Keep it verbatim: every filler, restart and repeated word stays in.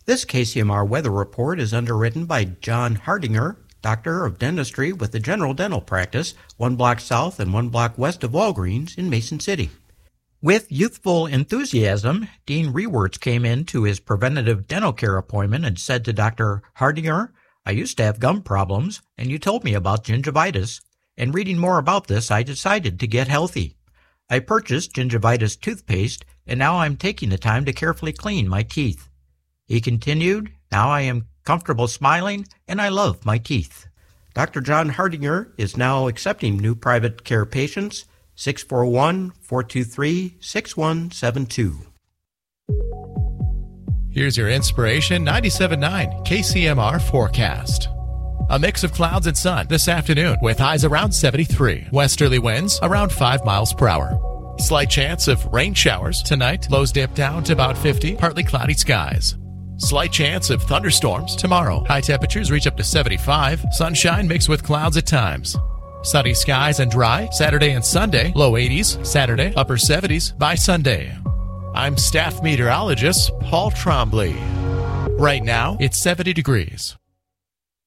This K C M R weather report is underwritten by John Hardinger, Doctor of Dentistry with the General Dental Practice, one block south and one block west of Walgreens in Mason City. With youthful enthusiasm, Dean Rewerts came in to his preventative dental care appointment and said to Doctor Hardinger, "I used to have gum problems, and you told me about gingivitis. And reading more about this, I decided to get healthy. I purchased gingivitis toothpaste, and now I'm taking the time to carefully clean my teeth." He continued, "Now I am comfortable smiling, and I love my teeth." Doctor John Hardinger is now accepting new private care patients. six four one, four two three, six one seven two. Here's your Inspiration ninety-seven point nine K C M R forecast. A mix of clouds and sun this afternoon with highs around seventy-three. Westerly winds around five miles per hour. Slight chance of rain showers tonight. Lows dip down to about fifty. Partly cloudy skies. Slight chance of thunderstorms tomorrow. High temperatures reach up to seventy-five. Sunshine mixed with clouds at times. Sunny skies and dry Saturday and Sunday. Low eighties Saturday, upper seventies by Sunday. I'm staff meteorologist Paul Trombley. Right now, it's seventy degrees.